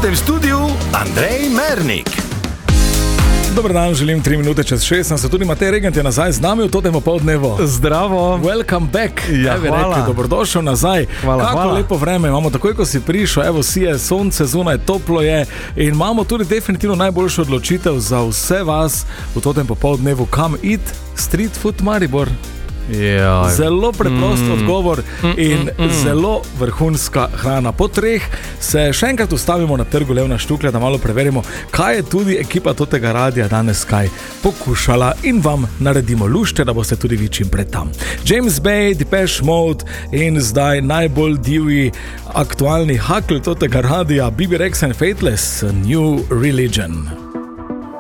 tem studiu Andrej Mernik. Dobar dan, želim 3 minute čez 16. Tudi Matej Regent je nazaj z nami v totem popoldnevu. Zdravo. Welcome back. Ja, hvala. Dobrodošel nazaj. Kako lepo vreme imamo, takoj ko si prišel, evo sije sonce, zunaj toplo je in imamo tudi definitivno najboljšo odločitev za vse vas v totem popoldnevu, kam iti. Street food Maribor. Jaj. Zelo preprost odgovor in zelo vrhunska hrana. Po 3 se še enkrat ustavimo na trgu Levna Štuklja, da malo preverimo, kaj je tudi ekipa totega radia danes kaj pokušala in vam naredimo lušte, da boste tudi vi čim pred tam. James Bay, Depeche Mode in zdaj najbolj divji aktualni hakl totega radia, Bibi Rex and Faithless, New Religion.